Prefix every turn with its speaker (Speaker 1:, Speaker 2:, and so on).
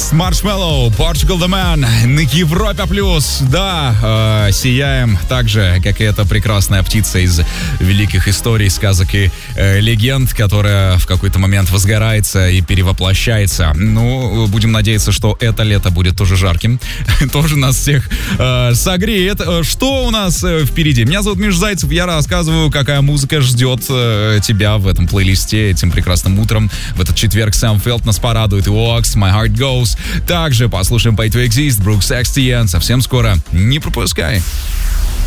Speaker 1: Next, Marshmello, Portugal The Man на Европе Плюс. Да, сияем так же, как и эта прекрасная птица из великих историй, сказок и легенд, которая в какой-то момент возгорается и перевоплощается. Ну, будем надеяться, что это лето будет тоже жарким, тоже нас всех согреет. Что у нас впереди? Меня зовут Миша Зайцев, я рассказываю, какая музыка ждет тебя в этом плейлисте этим прекрасным утром. В этот четверг Сэм Фелд нас порадует и Walks, My Heart Goes. Также послушаем Pay to Exist, Brooks Sextian. Совсем скоро. Не пропускай.